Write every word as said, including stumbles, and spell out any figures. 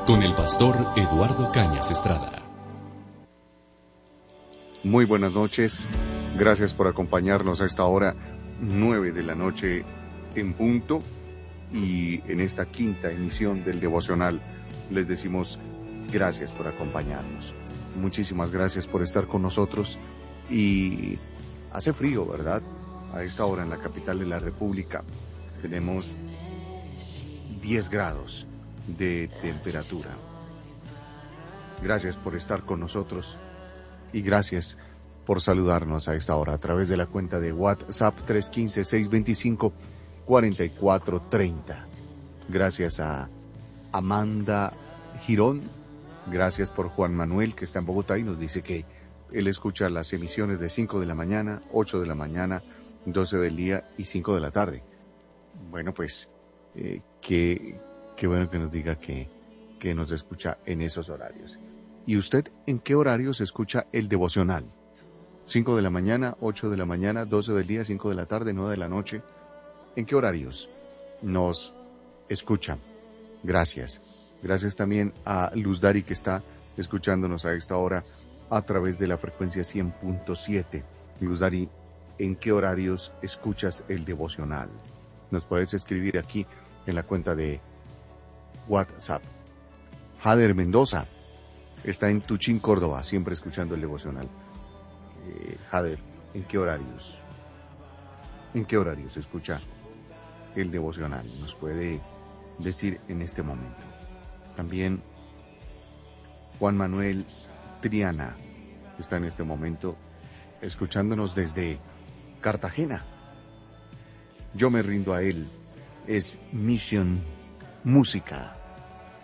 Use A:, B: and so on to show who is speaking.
A: con el pastor Eduardo Cañas Estrada.
B: Muy buenas noches, gracias por acompañarnos a esta hora, nueve de la noche en punto, y en esta quinta emisión del devocional les decimos gracias por acompañarnos. Muchísimas gracias por estar con nosotros. Y hace frío, ¿verdad? A esta hora en la capital de la República tenemos diez grados de temperatura. Gracias por estar con nosotros y gracias por saludarnos a esta hora a través de la cuenta de WhatsApp tres uno cinco, seis dos cinco, cuatro cuatro tres cero. Gracias a Amanda Girón, gracias por Juan Manuel, que está en Bogotá y nos dice que él escucha las emisiones de cinco de la mañana, ocho de la mañana, doce del día y cinco de la tarde. Bueno, pues, eh, qué, qué bueno que nos diga que, que nos escucha en esos horarios. ¿Y usted en qué horarios escucha el devocional? cinco de la mañana, ocho de la mañana, doce del día, cinco de la tarde, nueve de la noche. ¿En qué horarios nos escuchan? Gracias. Gracias también a Luz Dari, que está escuchándonos a esta hora a través de la frecuencia cien punto siete. Luz Dari, ¿en qué horarios escuchas el devocional? Nos puedes escribir aquí en la cuenta de WhatsApp. Jader Mendoza está en Tuchín, Córdoba, siempre escuchando el devocional. Eh, Jader, ¿en qué horarios? ¿En qué horarios escucha el devocional? Nos puede decir en este momento. También Juan Manuel Triana está en este momento escuchándonos desde Cartagena. Yo me rindo a él. Es Mission Música.